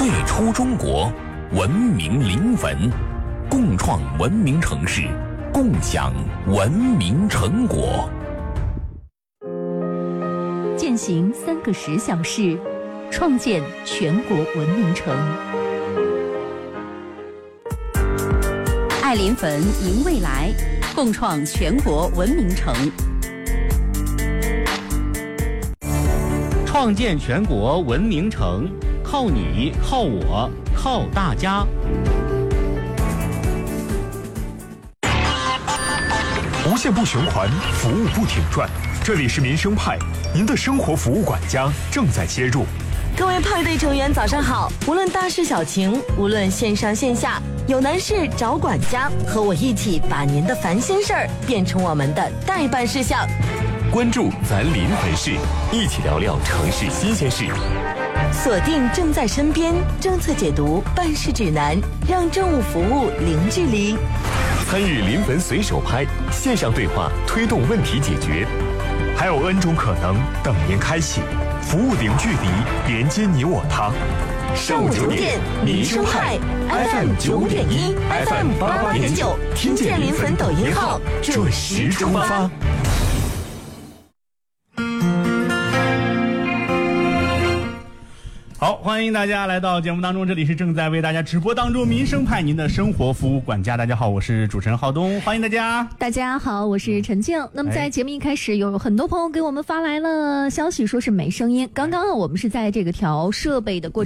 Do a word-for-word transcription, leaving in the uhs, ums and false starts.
最初中国，文明临汾，共创文明城市，共享文明成果。 践行三个十小时，创建全国文明城。爱临汾，迎未来，共创全国文明城。 创建全国文明城，靠你，靠我，靠大家。 无限不循环，服务不停转。这里是民生派，您的生活服务管家正在接入。 各位派对成员早上好，无论大事小情，无论线上线下，有难事找管家，和我一起把您的烦心事儿变成我们的待办事项。 关注咱临汾市，一起聊聊城市新鲜事。 锁定正在身边政策解读办事指南，让政务服务零距离。 参与临汾随手拍线上对话，推动问题解决。 还有 N 种可能等您开启，服务零距离，连接你我他。 上午九点，民生派 F M 九五点一 ，F M 八八点九，听见临汾抖音号，准时出发。 好，欢迎大家来到节目当中，这里是正在为大家直播当中民生派您的生活服务管家。大家好，我是主持人浩东，欢迎大家。 大家好，我是陈静。那么在节目一开始，有很多朋友给我们发来了消息，说是没声音。刚刚我们是在这个调设备的过程